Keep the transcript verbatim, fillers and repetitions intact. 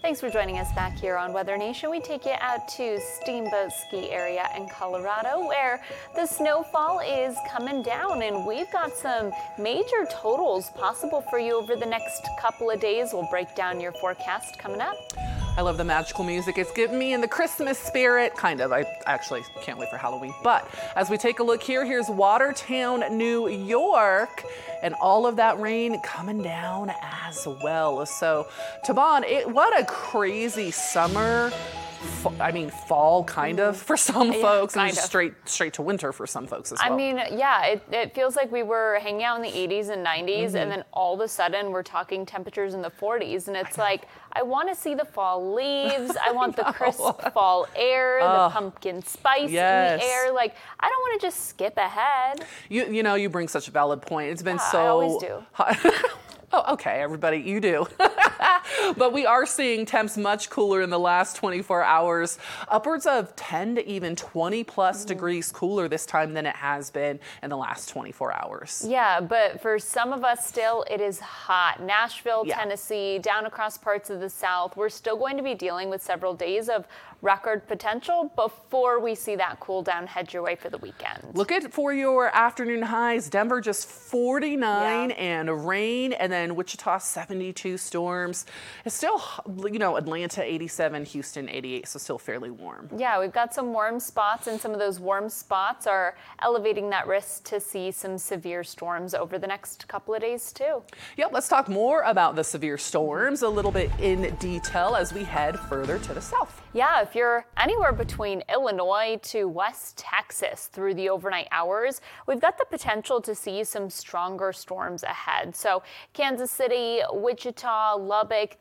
Thanks for joining us back here on Weather Nation. We take you out to Steamboat Ski area in Colorado where the snowfall is coming down, and we've got some major totals possible for you over the next couple of days. We'll break down your forecast coming up. I love the magical music. It's getting me in the Christmas spirit, kind of. I actually can't wait for Halloween. But as we take a look here, here's Watertown, New York, and all of that rain coming down as well. So, Taban, it, what a crazy summer. I mean, fall kind of for some yeah, folks, and of. straight straight to winter for some folks as well. I mean, yeah, it, it feels like we were hanging out in the eighties and nineties, mm-hmm. and then all of a sudden we're talking temperatures in the forties, and it's I like, I want to see the fall leaves, I want I the crisp fall air, uh, the pumpkin spice yes. in the air. Like, I don't want to just skip ahead. You you know, you bring such a valid point. It's been yeah, so I always do. hot. Oh, okay, everybody, you do. But we are seeing temps much cooler in the last twenty-four hours, upwards of ten to even twenty plus mm-hmm. degrees cooler this time than it has been in the last twenty-four hours. Yeah, but for some of us still, it is hot. Nashville, yeah. Tennessee, down across parts of the South, we're still going to be dealing with several days of record potential before we see that cool down head your way for the weekend. Look at for your afternoon highs. Denver just forty-nine yeah. and rain, and then Wichita seventy-two storms. It's still, you know, Atlanta eighty-seven, Houston eighty-eight, so still fairly warm. Yeah, we've got some warm spots, and some of those warm spots are elevating that risk to see some severe storms over the next couple of days too. Yep, let's talk more about the severe storms a little bit in detail as we head further to the south. Yeah, if you're anywhere between Illinois to West Texas through the overnight hours, we've got the potential to see some stronger storms ahead. So Kansas City, Wichita, Lubbock,